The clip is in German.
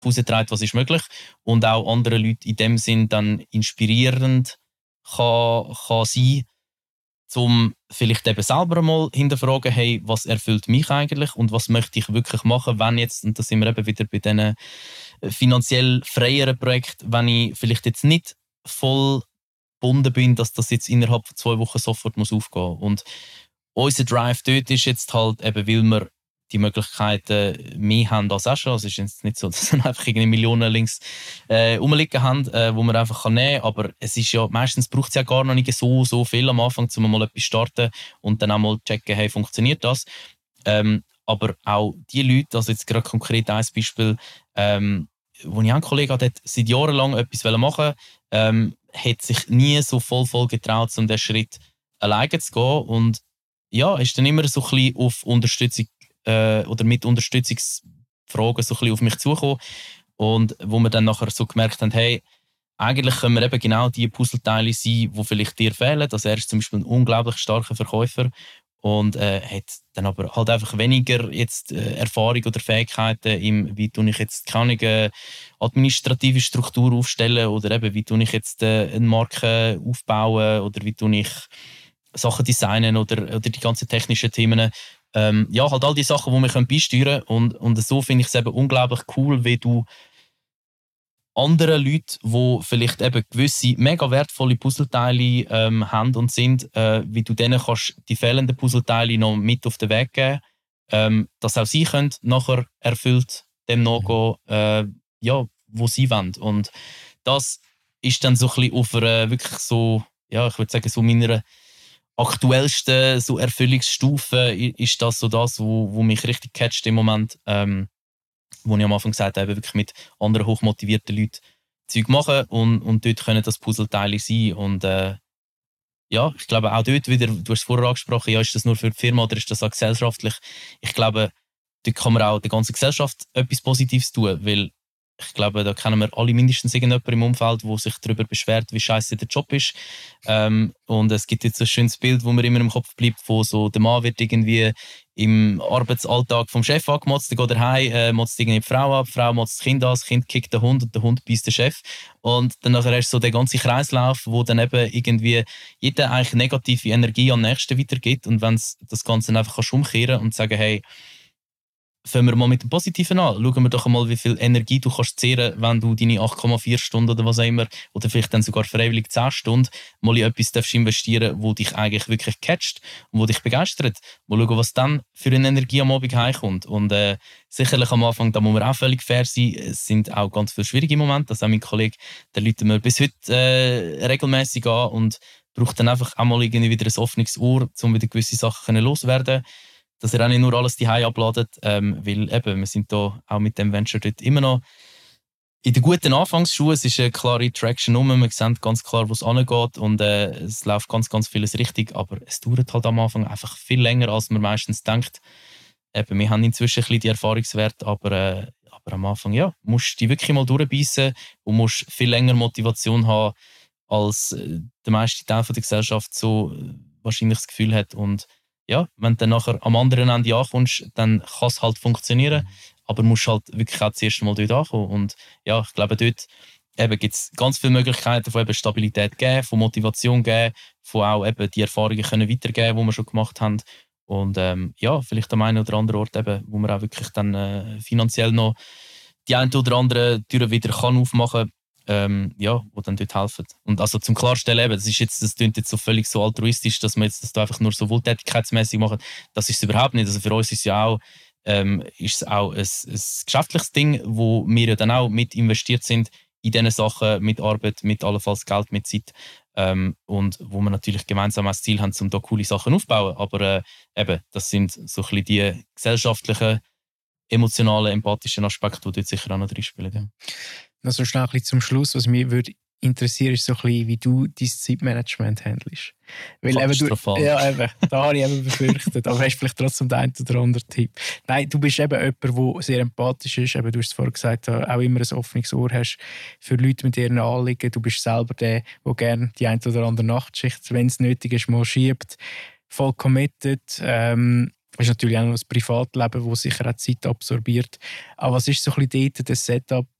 herausgetragen, was ist möglich und auch andere Leute in dem Sinn dann inspirierend kann sein, um vielleicht eben selber mal hinterfragen, hey, was erfüllt mich eigentlich und was möchte ich wirklich machen, wenn jetzt, und da sind wir eben wieder bei diesen finanziell freieren Projekten, wenn ich vielleicht jetzt nicht voll gebunden bin, dass das jetzt innerhalb von 2 Wochen sofort muss aufgehen muss. Und unser Drive dort ist jetzt halt eben, weil wir die Möglichkeiten mehr haben als auch schon. Also es ist jetzt nicht so, dass wir einfach irgendwie Millionen links rumliegen haben, wo man einfach nehmen kann. Aber es ist ja, meistens braucht es ja gar noch nicht so viel am Anfang, um mal etwas zu starten und dann auch mal checken, hey, funktioniert das? Aber auch die Leute, also jetzt gerade konkret ein Beispiel, wo ich einen Kollegen hatte, der seit Jahren lang etwas machen wollte, hat sich nie so voll getraut, um diesen Schritt alleine zu gehen. Und ja, ist dann immer so ein bisschen auf Unterstützung oder mit Unterstützungsfragen so ein bisschen auf mich zugekommen. Und wo wir dann nachher so gemerkt haben, hey, eigentlich können wir eben genau die Puzzleteile sein, die vielleicht dir fehlen. Also er ist zum Beispiel ein unglaublich starker Verkäufer und hat dann aber halt einfach weniger jetzt Erfahrung oder Fähigkeiten wie tue ich jetzt keine administrative Struktur aufstellen oder eben wie tue ich jetzt eine Marke aufbauen oder wie tue ich Sachen designen oder die ganzen technischen Themen. Ja, halt all die Sachen, die wir beisteuern können. Und so finde ich es eben unglaublich cool, wie du anderen Leuten, die vielleicht eben gewisse mega wertvolle Puzzleteile haben und sind, wie du denen kannst die fehlenden Puzzleteile noch mit auf den Weg geben, dass auch sie können nachher erfüllt dem nachgehen, ja, wo sie wollen. Und das ist dann so ein bisschen auf einer wirklich so, ja, ich würde sagen, so meiner aktuellsten so Erfüllungsstufe ist das so das, wo mich richtig catcht im Moment, wo ich am Anfang gesagt habe, wirklich mit anderen hochmotivierten Leuten Zeug machen und dort können das Puzzleteile sein und ja, ich glaube auch dort wieder, du hast es vorher angesprochen, ja, ist das nur für die Firma oder ist das auch gesellschaftlich? Ich glaube, dort kann man auch der ganzen Gesellschaft etwas Positives tun, weil ich glaube, da kennen wir alle mindestens irgendjemanden im Umfeld, der sich darüber beschwert, wie scheiße der Job ist. Und es gibt jetzt so ein schönes Bild, wo mir immer im Kopf bleibt, wo so der Mann wird irgendwie im Arbeitsalltag vom Chef angemotzt, der geht daheim, motzt irgendwie die Frau ab, die Frau motzt das Kind an, das Kind kickt den Hund und der Hund beißt den Chef. Und dann nachher hast du so den ganzen Kreislauf, wo dann eben irgendwie jeder eigentlich negative Energie am nächsten weitergibt. Und wenn das Ganze einfach umkehren und sagen, hey, fangen wir mal mit dem Positiven an. Schauen wir doch mal, wie viel Energie du kannst zehren, wenn du deine 8,4 Stunden oder was auch immer, oder vielleicht dann sogar freiwillig 10 Stunden, mal in etwas darfst investieren, wo dich eigentlich wirklich catcht und wo dich begeistert. Mal schauen, was dann für eine Energie am Abend heimkommt. Und sicherlich am Anfang, da muss man auch völlig fair sein, es sind auch ganz viele schwierige Momente. Also auch mein Kollege, der läutet mir bis heute regelmäßig an und braucht dann einfach auch mal irgendwie wieder ein offenes Ohr, um wieder gewisse Sachen loswerden, dass er auch nicht nur alles daheim abladet, weil eben, wir sind da auch mit dem Venture dort immer noch in den guten Anfangsschuhen. Es ist eine klare Traction rum, wir sehen ganz klar, wo es angeht und es läuft ganz vieles richtig, aber es dauert halt am Anfang einfach viel länger, als man meistens denkt. Eben, wir haben inzwischen ein bisschen die Erfahrungswerte, aber am Anfang, ja, musst du dich wirklich mal durchbeissen und musst viel länger Motivation haben, als der meiste Teil der Gesellschaft so wahrscheinlich das Gefühl hat. Und ja, wenn du dann nachher am anderen Ende ankommst, dann kann es halt funktionieren, aber musst halt wirklich auch zuerst mal dort ankommen. Und ja, ich glaube, dort gibt es ganz viele Möglichkeiten von eben Stabilität geben, von Motivation geben, von auch eben die Erfahrungen können weitergeben, die wir schon gemacht haben. Und ja, vielleicht am einen oder anderen Ort eben, wo man auch wirklich dann finanziell noch die eine oder andere Tür wieder kann aufmachen kann, ja, die dann dort helfen. Und also zum Klarstellen, eben, das klingt jetzt so völlig so altruistisch, dass wir jetzt das da einfach nur so wohltätigkeitsmäßig machen. Das ist es überhaupt nicht. Also für uns ist es ja auch, ein geschäftliches Ding, wo wir ja dann auch mit investiert sind in diese Sachen, mit Arbeit, mit allenfalls Geld, mit Zeit. Und wo wir natürlich gemeinsam als Ziel haben, um da coole Sachen aufzubauen. Aber eben, das sind so ein bisschen die gesellschaftlichen, emotionalen, empathischen Aspekte, die dort sicher auch noch drin spielen. Ja. Also schnell ein bisschen zum Schluss, was mich würde interessieren, ist so ein bisschen, wie du dein Zeitmanagement handelst. Weil eben, da habe ich eben befürchtet, aber hast vielleicht trotzdem den einen oder anderen Tipp. Nein, du bist eben jemand, der sehr empathisch ist, eben, du hast es vorhin gesagt, auch immer ein offenes Ohr hast für Leute mit ihren Anliegen. Du bist selber der gerne die eine oder andere Nachtschicht, wenn es nötig ist, mal schiebt. Voll committed. ist natürlich auch noch das Privatleben, das sicher auch Zeit absorbiert. Aber was ist so ein bisschen dort das Setup